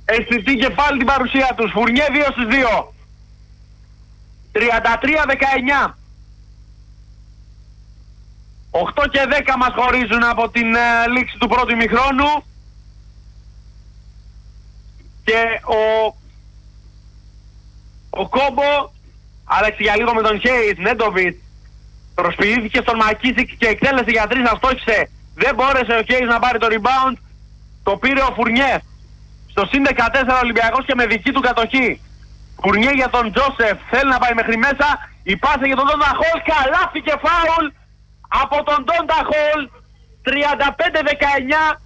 αισθητή και πάλι την παρουσία τους. Φουρνιέ 2-2. 33-19. 8 και 10 μας χωρίζουν από την λήξη του πρώτου ημιχρόνου. Και ο Κόμπο άλλαξε για λίγο με τον Χέις. Νέντοβιτ προσποιήθηκε στον Μακίσικ και εκτέλεσε για 3, αστόχισε. Δεν μπόρεσε ο Χέις να πάρει το rebound. Το πήρε ο Φουρνιέ. Στο συν 14 Ολυμπιακός και με δική του κατοχή. Φουρνιέ για τον Τζόσεφ. Θέλει να πάει μέχρι μέσα. Η πάσα για τον Ντόντα Χολ. Καλάθι και φάουλ από τον Ντόντα Χολ. 35-19.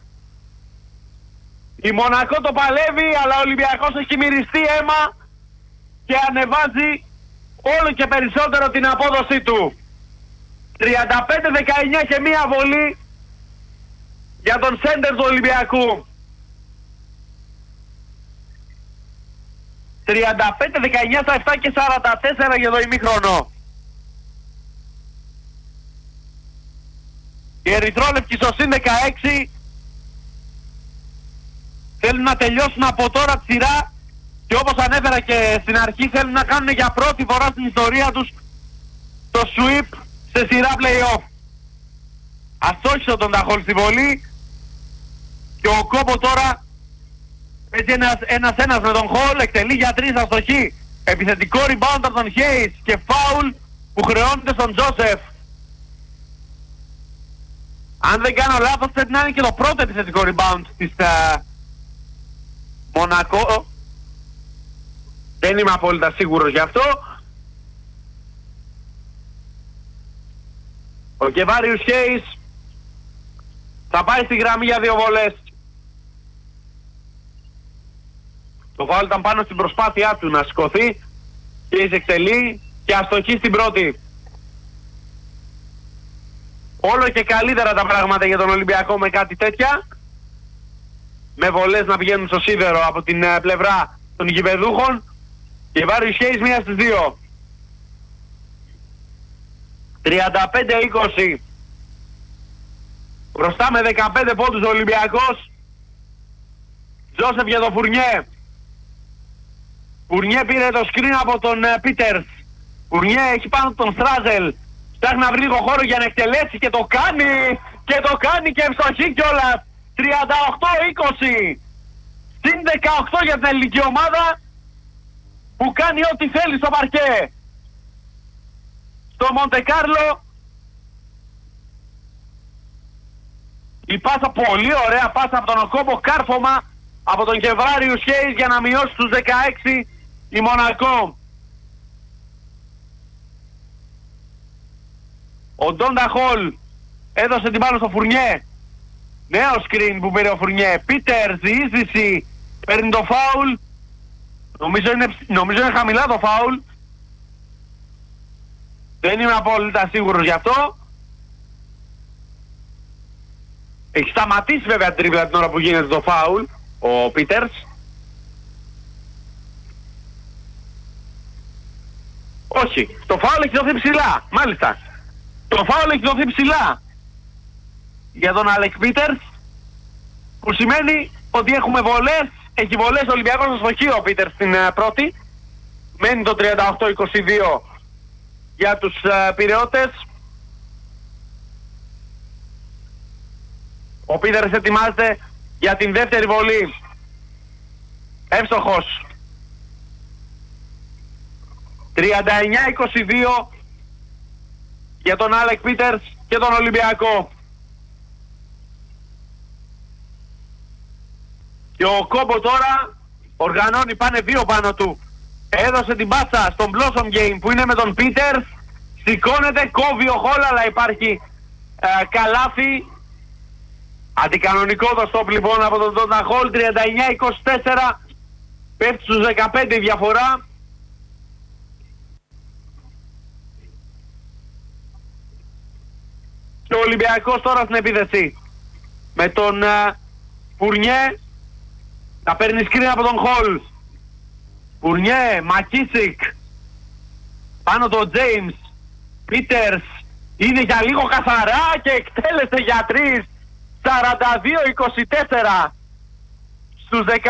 Η Μονακό το παλεύει, αλλά ο Ολυμπιακός έχει μυριστεί αίμα και ανεβάζει όλο και περισσότερο την απόδοσή του. 35-19 και μία βολή για τον σέντερ του Ολυμπιακού. 35-19 στα 7 και 44 για το ημίχρονο. Οι ερυθρόλευκοι στο συν 16 θέλουν να τελειώσουν από τώρα τη σειρά και όπως ανέφερα και στην αρχή θέλουν να κάνουν για πρώτη φορά στην ιστορία τους το sweep σε σειρά play-off. Αστόχισε τον Ταχόλ στη βολή και ο Κόμπο τώρα έτσι ένας με τον Χολ, εκτελεί για 3 αστοχή. Επιθετικό rebound από τον Χέις και φάουλ που χρεώνεται στον Τζόσεφ. Αν δεν κάνω λάθος πρέπει να είναι και το πρώτο επιθετικό rebound της Μονακό. Δεν είμαι απόλυτα σίγουρος γι' αυτό. Ο Κεβάριους Χέις θα πάει στη γραμμή για 2 βολές. Το φάουλ ήταν πάνω στην προσπάθειά του να σηκωθεί. Χέις εκτελεί και αστοχή στην πρώτη. Όλο και καλύτερα τα πράγματα για τον Ολυμπιακό με κάτι τέτοια. Με βολές να πηγαίνουν στο σίδερο από την πλευρά των γηπεδούχων. Και Βάριος Χέις 1 στις 2. 35-20. Μπροστά με 15 πόντους ο Ολυμπιακός. Τζόσεφ για τον Φουρνιέ. Φουρνιέ πήρε το screen από τον Πίτερς. Φουρνιέ έχει πάνω τον Στράζελ. Ψάχνει να βρει λίγο χώρο για να εκτελέσει και το κάνει. Και το κάνει και ευστοχή κιόλας. 38-20. Συν 18 για την ελληνική ομάδα που κάνει ό,τι θέλει στο παρκέ. Στο Μοντεκάρλο η πάσα, πολύ ωραία πάσα από τον Οκόμπο, κάρφωμα από τον Κεβάριους Χέις για να μειώσει τους 16 η Μονακό. Ο Ντόντα Χολ έδωσε την μπάλα στο Φουρνιέ. Νέο screen που πήρε ο Φουρνιέ. Πίτερς, διείσδυση, παίρνει το φάουλ. Νομίζω είναι χαμηλά το φάουλ. Δεν είμαι απόλυτα σίγουρος γι' αυτό. Έχει σταματήσει βέβαια την τρίπλα την ώρα που γίνεται το φάουλ ο Πίτερς. Όχι, το φάουλ έχει δοθεί ψηλά. Μάλιστα. Το φάουλ έχει δοθεί ψηλά για τον Αλεκ Πίτερς, που σημαίνει ότι έχουμε βολές. Έχει βολές ο Ολυμπιακός στο στοχείο ο Πίτερς στην πρώτη. Μένει το 38-22 για τους Πειραιώτες. Ο Πίτερς ετοιμάζεται για την δεύτερη βολή. Εύστοχος. 39-22 για τον Άλεκ Πίτερς και τον Ολυμπιακό. Και ο Κόμπο τώρα οργανώνει, πάνε 2 πάνω του. Έδωσε την πάσα στον Blossom Game που είναι με τον Πίτερς. Σηκώνεται, κόβει ο Χολ, αλλά υπάρχει καλάθι. Αντικανονικό το στόπ λοιπόν από τον Ντόντα Χολ. 39-24. Πέφτει στους 15 η διαφορά. Και ο Ολυμπιακός τώρα στην επίθεση με τον Φουρνιέ να παίρνει σκριν από τον Χολ. Φουρνιέ, Μακίσικ, πάνω τον Τζέιμς. Πίτερς είναι για λίγο καθαρά και εκτέλεσε για 3. 42-24 στους 10.